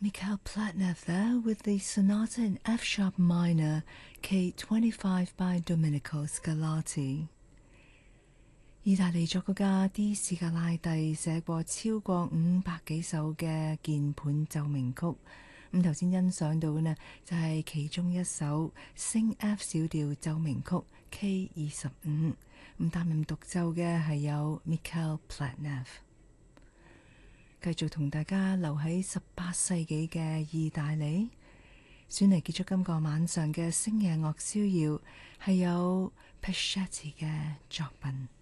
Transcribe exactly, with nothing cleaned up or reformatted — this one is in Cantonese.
Michael Platnev there with the Sonata in F sharp minor, K twenty-five by Domenico Scarlatti。意大利作曲家 D 史格拉蒂寫過超過五百幾首嘅鍵盤奏鳴曲，咁頭先欣賞到呢，就係、是、其中一首升 F 小調奏鳴曲 K 二十五，咁擔任獨奏嘅係有 Michael Platnev。繼續同大家留喺十八世紀嘅意大利，選嚟結束今個晚上嘅星夜樂逍遙，係有 Peschetti 嘅作品。